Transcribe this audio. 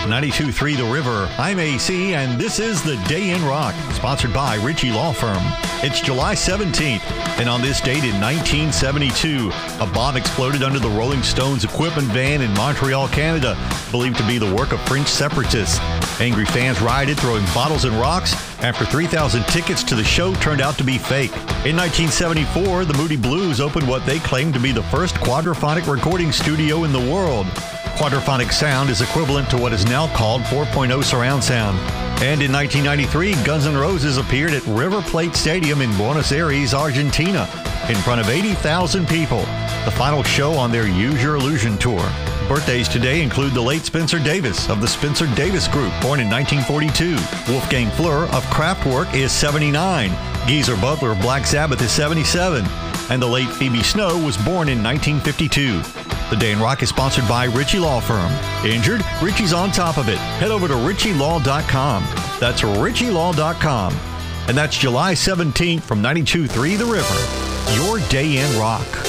92.3 The River. I'm AC, and this is The Day in Rock, sponsored by Ritchie Law Firm. It's July 17th, and on this date in 1972, a bomb exploded under the Rolling Stones equipment van in Montreal, Canada, believed to be the work of French separatists. Angry fans rioted, throwing bottles and rocks after 3,000 tickets to the show turned out to be fake. In 1974, the Moody Blues opened what they claimed to be the first quadraphonic recording studio in the world. Quadraphonic sound is equivalent to what is now called 4.0 surround sound. And in 1993, Guns N' Roses appeared at River Plate Stadium in Buenos Aires, Argentina, in front of 80,000 people, the final show on their Use Your Illusion tour. Birthdays today include the late Spencer Davis of the Spencer Davis Group, born in 1942. Wolfgang Flür of Kraftwerk is 79. Geezer Butler of Black Sabbath is 77. And the late Phoebe Snow was born in 1952. The Day in Rock is sponsored by Ritchie Law Firm. Injured? Ritchie's on top of it. Head over to ritchielaw.com. That's ritchielaw.com. And that's July 17th from 92.3 The River. Your Day in Rock.